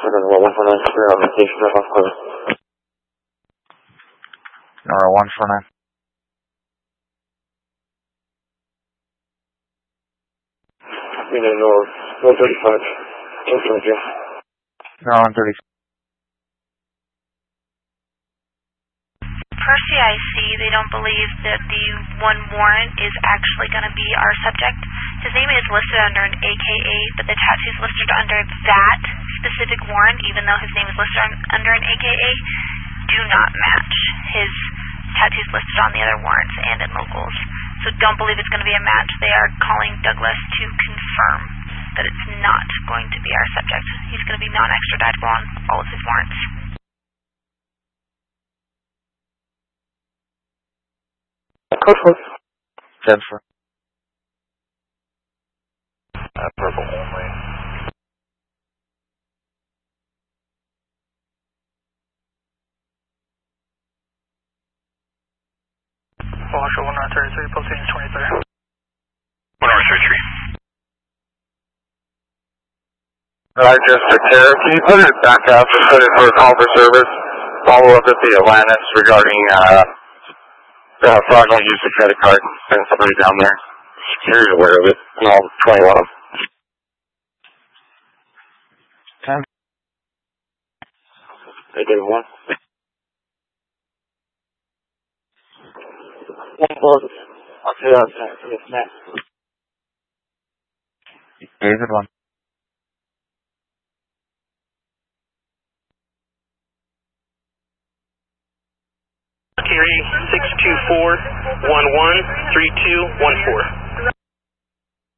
on vacation. Nora 149. Nora 135. Nora 130. Per CIC, they don't believe that the one warrant is actually going to be our subject. His name is listed under an AKA, but the tattoos listed under that specific warrant, even though his name is listed under an AKA, do not match his tattoos listed on the other warrants and in locals. So don't believe it's going to be a match. They are calling Douglas to confirm that it's not going to be our subject. He's going to be non-extraditable on all of his warrants. Code 4. Jennifer. Purple only. Washer 1933, Platoon 23. 1933. Just for care, can you put it back up and put it for a call for service? Follow up at the Atlantis regarding fraudulent use of credit card. Send somebody down there. Security's aware of it, and all 21 of them. 10. They did one. One closes. I'll see you outside. Yes, ma'am. David 1.